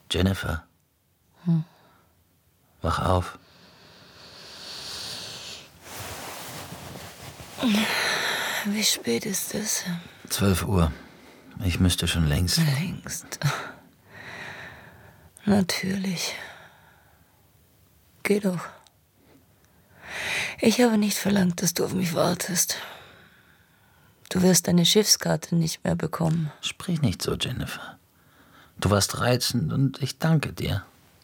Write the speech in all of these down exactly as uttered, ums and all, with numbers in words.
Jennifer. Hm. Wach auf. Wie spät ist es? Zwölf Uhr. Ich müsste schon längst. Längst. Natürlich. Geh doch. Ich habe nicht verlangt, dass du auf mich wartest. Du wirst deine Schiffskarte nicht mehr bekommen. Sprich nicht so, Jennifer. Du warst reizend und ich danke dir.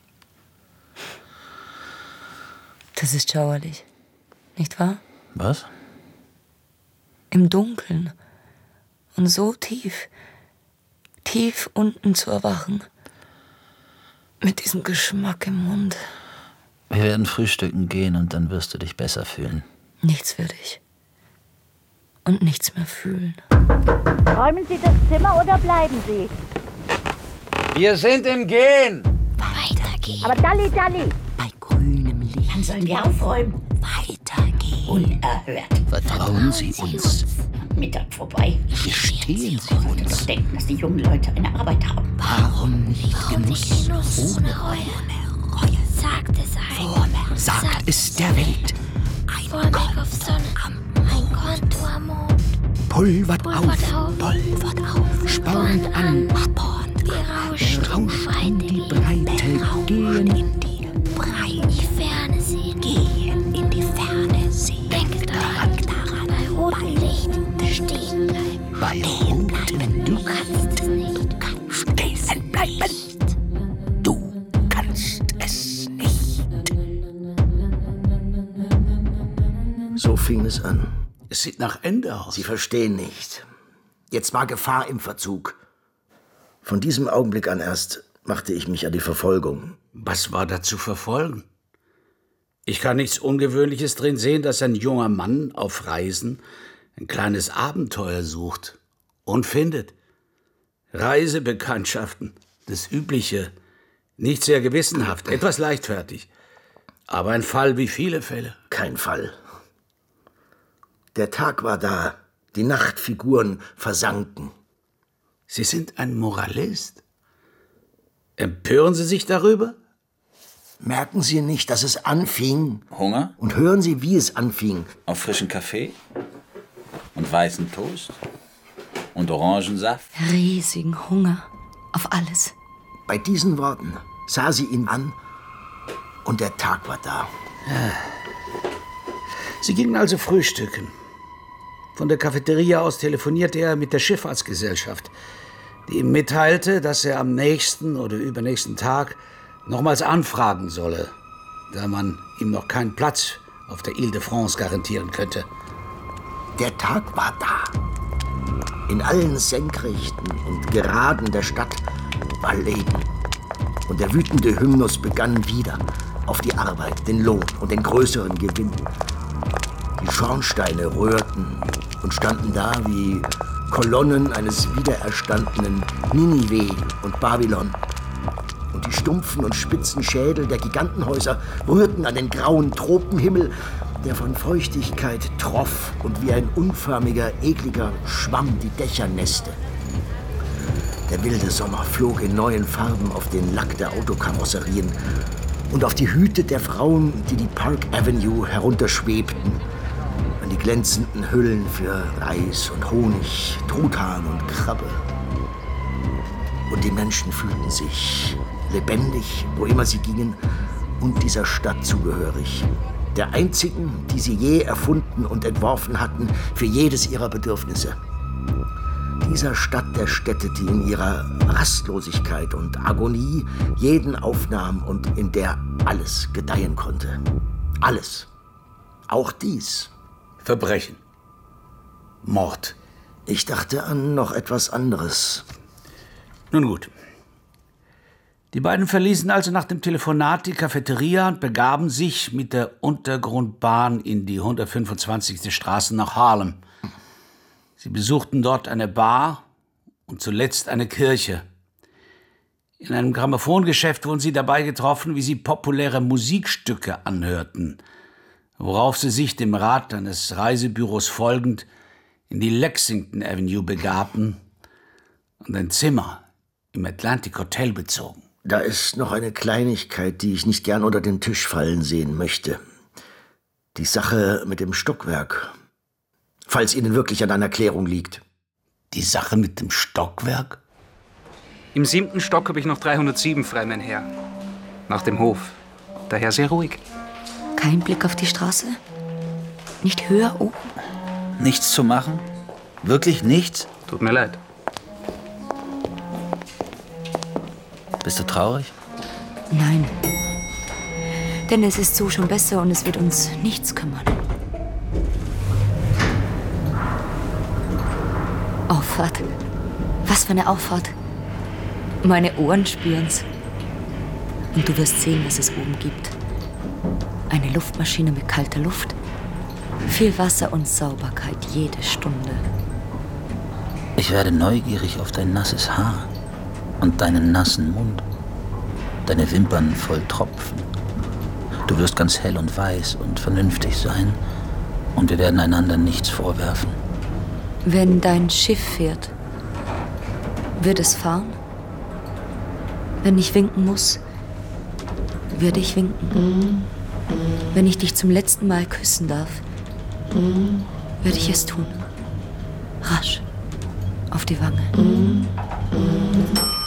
Das ist schauerlich. Nicht wahr? Was? Im Dunkeln. Und so tief, tief unten zu erwachen. Mit diesem Geschmack im Mund. Wir werden frühstücken gehen und dann wirst du dich besser fühlen. Nichts will ich. Und nichts mehr fühlen. Räumen Sie das Zimmer oder bleiben Sie? Wir sind im Gehen! Weitergehen. Aber Dalli, Dalli! Bei grünem Licht. Dann sollen wir aufräumen. Weitergehen. Unerhört. Vertrauen Sie uns. Mittag vorbei. Gestehen Sie Und uns. doch denken, dass die jungen Leute eine Arbeit haben. Warum nicht Genuss? Ohne Reue. Sagt es ein. Sagt es der Welt. Vorweg auf Sonne. Ein Konto am Mond. Pulvert Pulvert auf. auf. Pulvert auf. Spornt an. Gerauscht Rauscht weit in die Breite. Gehen in die Breite. In die Ferne sehen. Gehen in die Ferne sehen. Denke daran, daran. Bei rotem Licht stehen bleiben. bei rotem Du kannst es nicht. Du kannst stehen bleiben. Du kannst es nicht. So fing es an. Es sieht nach Ende aus. Sie verstehen nicht. Jetzt war Gefahr im Verzug. Von diesem Augenblick an erst machte ich mich an die Verfolgung. Was war da zu verfolgen? Ich kann nichts Ungewöhnliches drin sehen, dass ein junger Mann auf Reisen ein kleines Abenteuer sucht und findet. Reisebekanntschaften, das Übliche, nicht sehr gewissenhaft, etwas leichtfertig. Aber ein Fall wie viele Fälle. Kein Fall. Der Tag war da, die Nachtfiguren versanken. Sie sind ein Moralist. Empören Sie sich darüber? Merken Sie nicht, dass es anfing? Hunger? Und hören Sie, wie es anfing. Auf frischen Kaffee? Und weißen Toast? Und Orangensaft? Riesigen Hunger. Auf alles. Bei diesen Worten sah sie ihn an und der Tag war da. Sie gingen also frühstücken. Von der Cafeteria aus telefonierte er mit der Schifffahrtsgesellschaft, die ihm mitteilte, dass er am nächsten oder übernächsten Tag nochmals anfragen solle, da man ihm noch keinen Platz auf der Ile de France garantieren könnte. Der Tag war da. In allen Senkrechten und Geraden der Stadt war Leben. Und der wütende Hymnus begann wieder auf die Arbeit, den Lohn und den größeren Gewinn. Die Schornsteine rührten und standen da wie Kolonnen eines wiedererstandenen Ninive und Babylon. Und die stumpfen und spitzen Schädel der Gigantenhäuser rührten an den grauen Tropenhimmel, der von Feuchtigkeit troff und wie ein unförmiger, ekliger Schwamm die Dächer nässte. Der wilde Sommer flog in neuen Farben auf den Lack der Autokarosserien und auf die Hüte der Frauen, die die Park Avenue herunterschwebten, an die glänzenden Hüllen für Reis und Honig, Truthahn und Krabbe. Und die Menschen fühlten sich lebendig, wo immer sie gingen, und dieser Stadt zugehörig. Der einzigen, die sie je erfunden und entworfen hatten, für jedes ihrer Bedürfnisse. Dieser Stadt der Städte, die in ihrer Rastlosigkeit und Agonie jeden aufnahm und in der alles gedeihen konnte. Alles. Auch dies. Verbrechen. Mord. Ich dachte an noch etwas anderes. Nun gut. Die beiden verließen also nach dem Telefonat die Cafeteria und begaben sich mit der Untergrundbahn in die hundertfünfundzwanzigste Straße nach Harlem. Sie besuchten dort eine Bar und zuletzt eine Kirche. In einem Grammophongeschäft wurden sie dabei getroffen, wie sie populäre Musikstücke anhörten, worauf sie sich dem Rat eines Reisebüros folgend in die Lexington Avenue begabten und ein Zimmer im Atlantic Hotel bezogen. Da ist noch eine Kleinigkeit, die ich nicht gern unter den Tisch fallen sehen möchte. Die Sache mit dem Stockwerk. Falls Ihnen wirklich an einer Klärung liegt. Die Sache mit dem Stockwerk? Im siebten Stock habe ich noch dreihundertsieben frei, mein Herr. Nach dem Hof. Daher sehr ruhig. Kein Blick auf die Straße? Nicht höher oben? Nichts zu machen? Wirklich nichts? Tut mir leid. Bist du traurig? Nein. Denn es ist so schon besser und es wird uns nichts kümmern. Auffahrt. Was für eine Auffahrt. Meine Ohren spüren's. Und du wirst sehen, was es oben gibt. Eine Luftmaschine mit kalter Luft. Viel Wasser und Sauberkeit jede Stunde. Ich werde neugierig auf dein nasses Haar und deinen nassen Mund. Deine Wimpern voll Tropfen. Du wirst ganz hell und weiß und vernünftig sein. Und wir werden einander nichts vorwerfen. Wenn dein Schiff fährt, wird es fahren? Wenn ich winken muss, werde ich winken. Wenn ich dich zum letzten Mal küssen darf, werde ich es tun. Rasch. Auf die Wange.